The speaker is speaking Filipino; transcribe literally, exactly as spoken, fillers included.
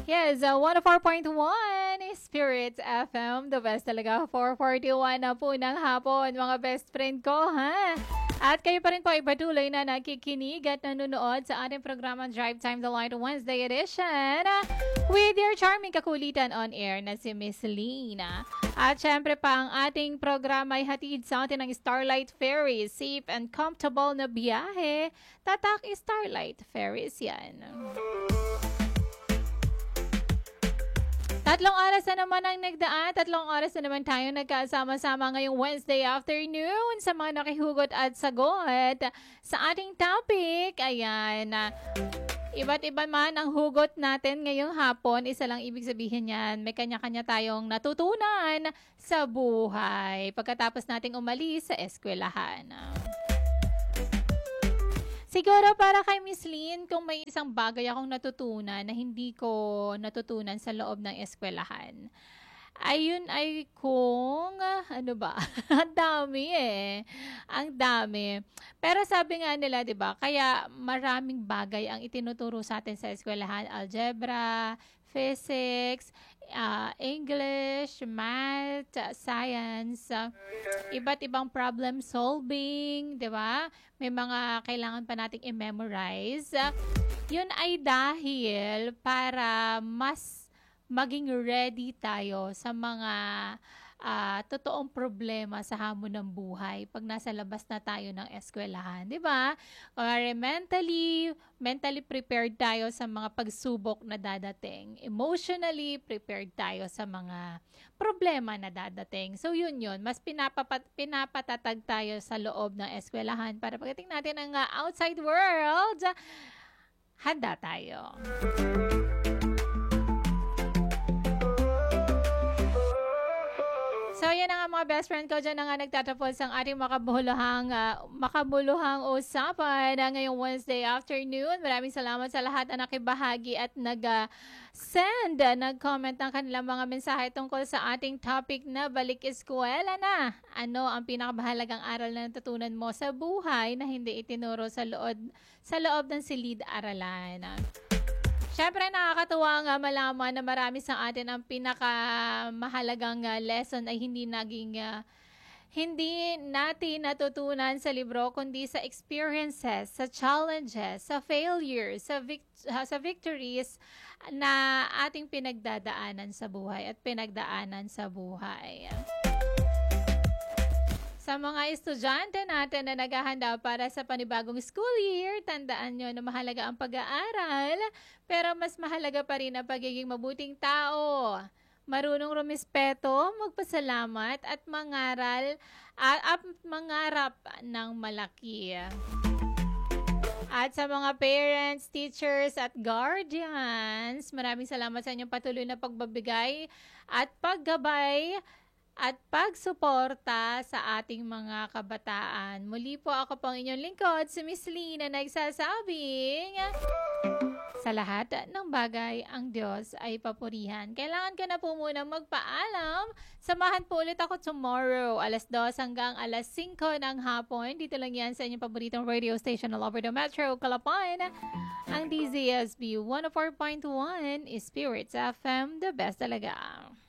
Yes, uh, one oh four point one Spirits F M, the best talaga. four forty-one na po ng hapon, mga best friend ko, ha? At kayo pa rin po ay patuloy na nakikinig at nanonood sa ating programang Drive Time Delight Wednesday edition with your charming kakulitan on air na si Miss Lina. At syempre pa ang ating programa ay hatid sa atin ng Starlight Ferries. Safe and comfortable na biyahe. Tatak Starlight Ferries yan. Tatlong oras na naman ang nagdaan. Tatlong oras na naman tayo nagkasama-sama ngayong Wednesday afternoon sa mga nakihugot at sagot sa ating topic. Ayan. Iba't iba man ang hugot natin ngayong hapon. Isa lang ibig sabihin yan. May kanya-kanya tayong natutunan sa buhay pagkatapos nating umalis sa eskwelahan. Siguro para kay Miss Lynn, kung may isang bagay akong natutunan na hindi ko natutunan sa loob ng eskwelahan, ayun ay kung, ano ba, ang dami eh. Ang dami. Pero sabi nga nila, di ba, kaya maraming bagay ang itinuturo sa atin sa eskwelahan. Algebra, physics, uh, English, math, uh, science, uh, iba't ibang problem solving, di ba? May mga kailangan pa nating i-memorize. Uh, yun ay dahil para mas maging ready tayo sa mga uh, totoong problema sa hamon ng buhay pag nasa labas na tayo ng eskwelahan, di ba? Or mentally, mentally prepared tayo sa mga pagsubok na dadating. Emotionally prepared tayo sa mga problema na dadating. So yun yun, mas pinapapat, pinapatatag tayo sa loob ng eskwelahan para pagdating natin ng uh, outside world, handa tayo. So, yan na nga mga best friend ko. Diyan na nga nagtatapos ang ating makabuluhang, uh, makabuluhang usapan na ngayong Wednesday afternoon. Maraming salamat sa lahat na nakibahagi at nag-send, uh, nag-comment ng kanilang mga mensahe tungkol sa ating topic na balik eskwela na. Ano ang pinakamahalagang aral na natutunan mo sa buhay na hindi itinuro sa loob, sa loob ng silid-aralan? Siyempre, nakakatuwa nga malaman na marami sa atin ang pinakamahalagang uh, lesson ay hindi naging, uh, hindi natin natutunan sa libro, kundi sa experiences, sa challenges, sa failures, sa, vict- uh, sa victories na ating pinagdadaanan sa buhay at pinagdaanan sa buhay. Sa mga estudyante natin na naghahanda para sa panibagong school year, tandaan nyo na mahalaga ang pag-aaral, pero mas mahalaga pa rin ang pagiging mabuting tao. Marunong rumispeto, magpasalamat at mangaral at, at mangarap ng malaki. At sa mga parents, teachers at guardians, maraming salamat sa inyong patuloy na pagbabigay at paggabay at pagsuporta sa ating mga kabataan. Muli po ako pong inyong lingkod, si Miss Lee, na nagsasabing, sa lahat ng bagay, ang Diyos ay papurihan. Kailangan ka na po muna magpaalam. Samahan po ulit ako tomorrow, alas dos hanggang alas singko ng hapon. Dito lang yan sa inyong paboritong radio station all over the Metro, Calapan. Ang D Z S B one oh four point one is Spirits F M, the best talaga.